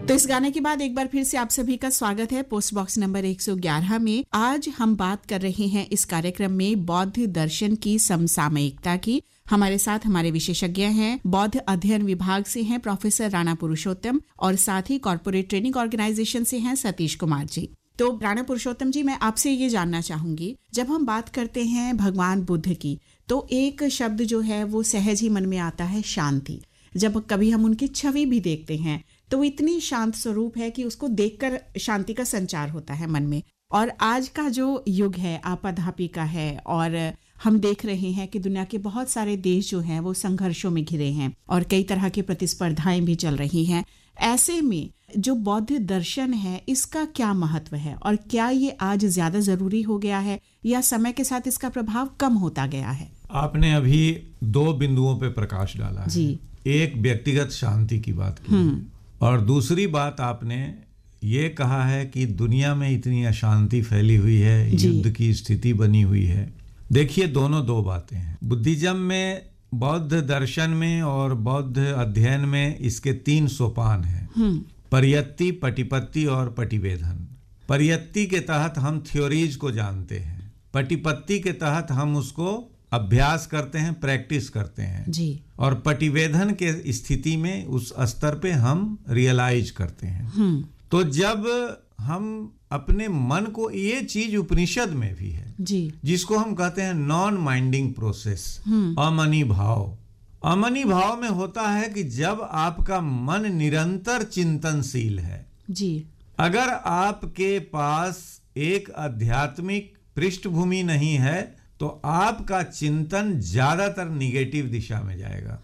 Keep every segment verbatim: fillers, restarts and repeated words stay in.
तो इस गाने के बाद एक बार फिर से आप सभी का स्वागत है पोस्ट बॉक्स नंबर एक सौ ग्यारह में। आज हम बात कर रहे हैं इस कार्यक्रम में बौद्ध दर्शन की समसामयिकता की। हमारे साथ हमारे विशेषज्ञ हैं, बौद्ध अध्ययन विभाग से हैं प्रोफेसर राणा पुरुषोत्तम और साथ ही कॉर्पोरेट ट्रेनिंग ऑर्गेनाइजेशन से हैं सतीश कुमार जी। तो राणा पुरुषोत्तम जी, मैं आपसे ये जानना चाहूंगी, जब हम बात करते हैं भगवान बुद्ध की तो एक शब्द जो है वो सहज ही मन में आता है, शांति। जब कभी हम उनकी छवि भी देखते हैं तो वो इतनी शांत स्वरूप है कि उसको देखकर शांति का संचार होता है मन में। और आज का जो युग है आपाधापी का है और हम देख रहे हैं कि दुनिया के बहुत सारे देश जो हैं वो संघर्षों में घिरे हैं और कई तरह की प्रतिस्पर्धाएं भी चल रही हैं। ऐसे में जो बौद्ध दर्शन है इसका क्या महत्व है और क्या ये आज ज्यादा जरूरी हो गया है या समय के साथ इसका प्रभाव कम होता गया है? आपने अभी दो बिंदुओं पे प्रकाश डाला है जी। एक व्यक्तिगत शांति की बात की और दूसरी बात आपने ये कहा है कि दुनिया में इतनी अशांति फैली हुई है, युद्ध की स्थिति बनी हुई है। देखिए, दोनों दो बातें हैं। बुद्धिज्म में, बौद्ध दर्शन में और बौद्ध अध्ययन में इसके तीन सोपान हैं, परियत्ति, पटिपत्ति और पटिवेधन। परियत्ति के तहत हम थ्योरीज को जानते हैं, पटिपत्ति के तहत हम उसको अभ्यास करते हैं, प्रैक्टिस करते हैं जी। और पटिवेधन के स्थिति में उस स्तर पे हम रियलाइज करते हैं। तो जब हम अपने मन को, ये चीज उपनिषद में भी है जी, जिसको हम कहते हैं नॉन माइंडिंग प्रोसेस, अमनी भाव। अमनी भाव में होता है कि जब आपका मन निरंतर चिंतनशील है जी। अगर आपके पास एक आध्यात्मिक पृष्ठभूमि नहीं है तो आपका चिंतन ज्यादातर निगेटिव दिशा में जाएगा।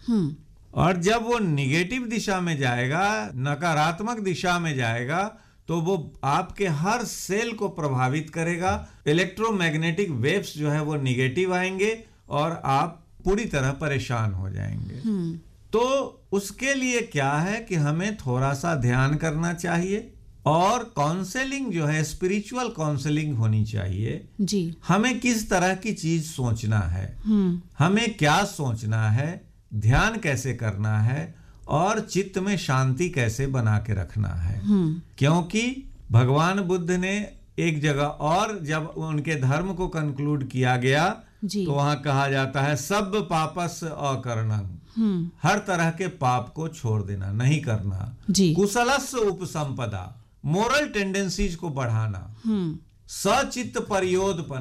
और जब वो निगेटिव दिशा में जाएगा, नकारात्मक दिशा में जाएगा, तो वो आपके हर सेल को प्रभावित करेगा। इलेक्ट्रोमैग्नेटिक वेव्स जो है वो निगेटिव आएंगे और आप पूरी तरह परेशान हो जाएंगे। तो उसके लिए क्या है कि हमें थोड़ा सा ध्यान करना चाहिए और काउंसलिंग जो है, स्पिरिचुअल काउंसलिंग होनी चाहिए जी। हमें किस तरह की चीज सोचना है, हमें क्या सोचना है, ध्यान कैसे करना है और चित्त में शांति कैसे बना के रखना है। क्योंकि भगवान बुद्ध ने एक जगह, और जब उनके धर्म को कंक्लूड किया गया तो वहां कहा जाता है सब पापस अकरणं, हर तरह के पाप को छोड़ देना, नहीं करना। कुशलस्य उपसंपदा, मोरल टेंडेंसीज को बढ़ाना, सचित्त परियोदपन,